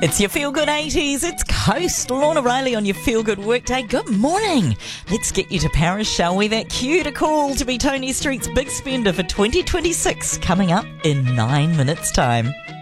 It's your Feel Good 80s. It's Coast. Lorna Riley on your Feel Good Workday. Good morning. Let's get you to Paris, shall we? That cue to call to be Tony Street's big spender for 2026 coming up in 9 minutes' time.